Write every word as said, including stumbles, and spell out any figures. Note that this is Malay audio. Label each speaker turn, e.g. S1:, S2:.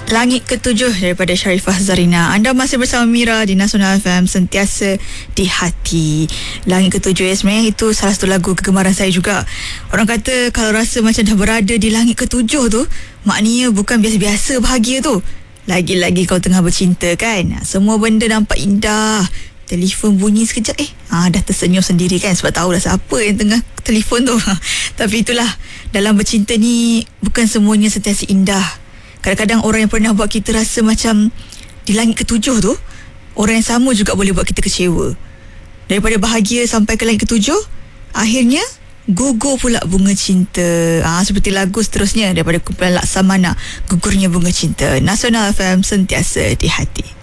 S1: Langit Ketujuh daripada Sharifah Zarina. Anda masih bersama Mira di Nasional F M, sentiasa di hati. Langit Ketujuh ya, sebenarnya itu salah satu lagu kegemaran saya juga. Orang kata kalau rasa macam dah berada di langit ketujuh tu, maknanya bukan biasa-biasa bahagia tu. Lagi-lagi kau tengah bercinta kan, semua benda nampak indah. Telefon bunyi sekejap, eh ah, dah tersenyum sendiri kan, sebab tahulah siapa yang tengah telefon tu. Tapi itulah, dalam bercinta ni bukan semuanya sentiasa indah. Kadang-kadang orang yang pernah buat kita rasa macam di langit ketujuh tu, orang yang sama juga boleh buat kita kecewa. Daripada bahagia sampai ke langit ketujuh, akhirnya gugur pula bunga cinta. Ah, seperti lagu seterusnya daripada kumpulan Laksamana, Gugurnya Bunga Cinta. Nasional F M, sentiasa di hati.